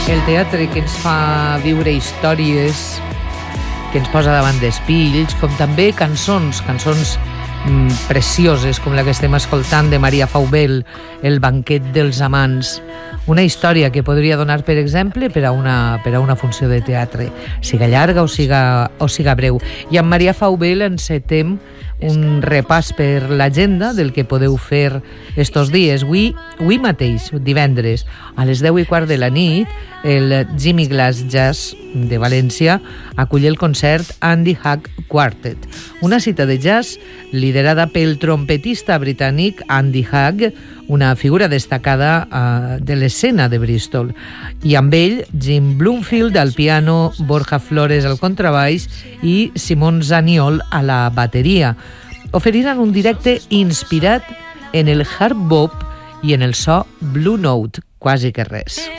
El teatre que ens fa viure històries, que ens posa davant d'espills, com també cançons precioses, com la que estem escoltant de Maria Faubel, El banquet dels amants. Una història que podria donar, per exemple, per a una funció de teatre, siga llarga o siga breu. I amb Maria Faubel encetem un repàs per l'agenda del que podeu fer estos dies. Avui mateix, divendres, a les 10:15 de la nit, el Jimmy Glass Jazz de València acull el concert Andy Hug Quartet, una cita de jazz liderada pel trompetista britànic Andy Hug, una figura destacada de l'escena de Bristol. I amb ell, Jim Bloomfield al piano, Borja Flores al contrabaix i Simon Zaniol a la bateria. Oferiran un directe inspirat en el hard bop i en el so Blue Note, quasi que res.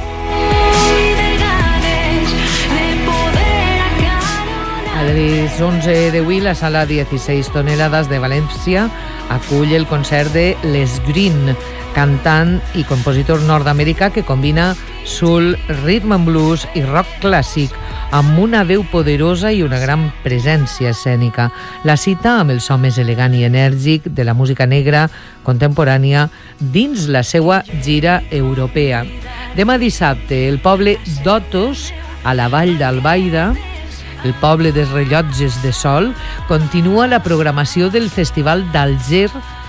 A les 11 d'avui, la sala 16 tonelades de València acull el concert de Les Green, cantant i compositor nord-americà que combina soul, rhythm and blues i rock clàssic amb una veu poderosa i una gran presència escènica. La cita amb el so més elegant i enèrgic de la música negra contemporània dins la seva gira europea. Demà dissabte, el poble d'Otos, a la Vall d'Albaida, el poble dels rellotges de sol, continua la programació del Festival d'Alger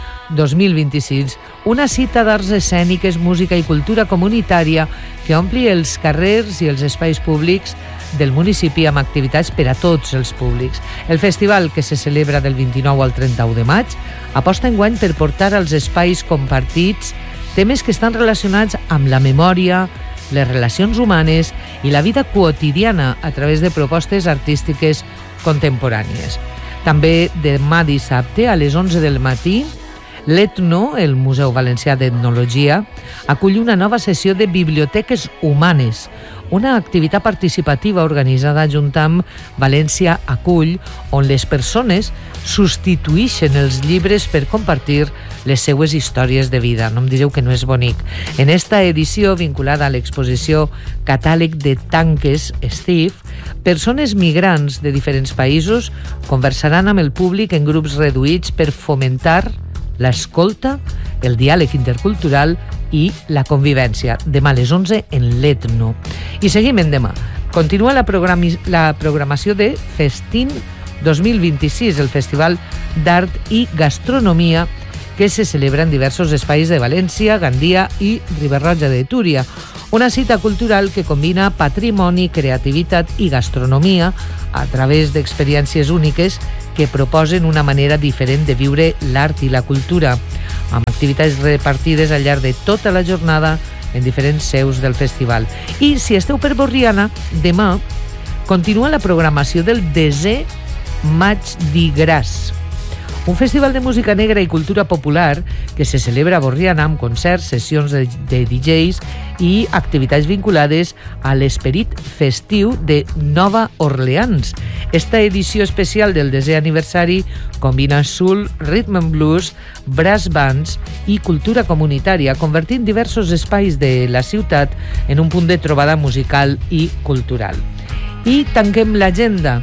2026, una cita d'arts escèniques, música i cultura comunitària que ompli els carrers i els espais públics del municipi amb activitats per a tots els públics. El festival, que se celebra del 29 al 31 de maig, aposta enguany per portar als espais compartits temes que estan relacionats amb la memòria, les relacions humanes i la vida quotidiana a través de propostes artístiques contemporànies. També demà dissabte a les 11 del matí, l'Etno, el Museu Valencià d'Etnologia, acull una nova sessió de biblioteques humanes, una activitat participativa organitzada junt amb València Acull, on les persones substitueixen els llibres per compartir les seues històries de vida. No em direu que no és bonic. En esta edició, vinculada a l'exposició Catàleg de Tanques Steve, persones migrants de diferents països conversaran amb el públic en grups reduïts per fomentar l'escolta, el diàleg intercultural i la convivència. Demà a les 11 en l'Etno. I seguim demà. Continua la programació de Festín 2026, el Festival d'Art i Gastronomia que se celebra en diversos espais de València, Gandia i Riba-roja de Túria. Una cita cultural que combina patrimoni, creativitat i gastronomia a través d'experiències úniques que proposen una manera diferent de viure l'art i la cultura, amb activitats repartides al llarg de tota la jornada en diferents seus del festival. I si esteu per Borriana, demà continua la programació del 10è Maig di Gras, un festival de música negra i cultura popular que se celebra a Borriana amb concerts, sessions de DJs i activitats vinculades a l'esperit festiu de Nova Orleans. Esta edició especial del 10è aniversari combina soul, rhythm and blues, brass bands i cultura comunitària, convertint diversos espais de la ciutat en un punt de trobada musical i cultural. I tanquem l'agenda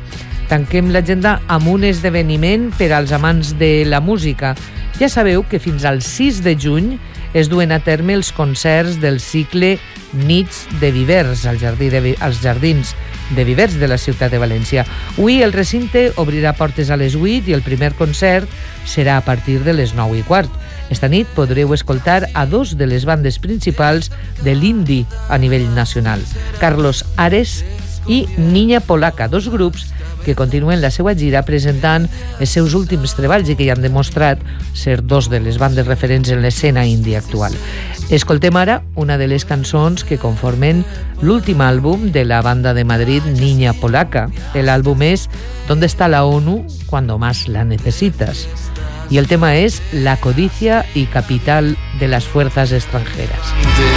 amb un esdeveniment per als amants de la música. Ja sabeu que fins al 6 de juny es duen a terme els concerts del cicle Nits de Vivers als Jardins de Vivers de la ciutat de València. Avui el recinte obrirà portes a les 8 i el primer concert serà a partir de les 9:15. Esta nit podreu escoltar a dos de les bandes principals de l'indie a nivell nacional, Carlos Ares i Niña Polaca, dos grups que continuen la seva gira presentant els seus últims treballs i que ja han demostrat ser dos de les bandes referents en l'escena indie actual. Escoltem ara una de les cançons que conformen l'últim àlbum de la banda de Madrid Niña Polaca. El àlbum és ¿Dónde está la ONU cuando más la necesitas? Y el tema es La codicia y capital de las fuerzas extranjeras.